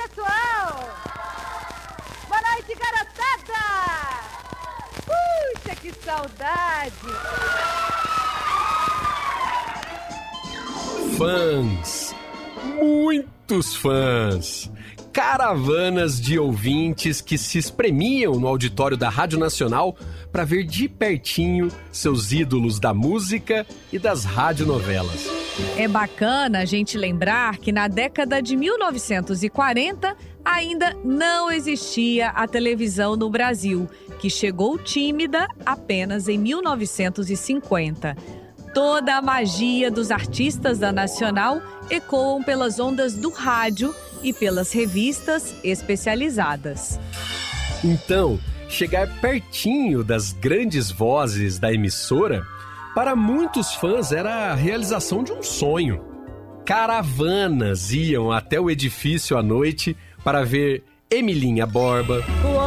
pessoal! Boa noite, garotada! Puxa, que saudade! Fãs, muitos fãs, caravanas de ouvintes que se espremiam no auditório da Rádio Nacional para ver de pertinho seus ídolos da música e das radionovelas. É bacana a gente lembrar que na década de 1940 ainda não existia a televisão no Brasil, que chegou tímida apenas em 1950. Toda a magia dos artistas da Nacional ecoam pelas ondas do rádio e pelas revistas especializadas. Então, chegar pertinho das grandes vozes da emissora, para muitos fãs era a realização de um sonho. Caravanas iam até o edifício à noite para ver Emilinha Borba,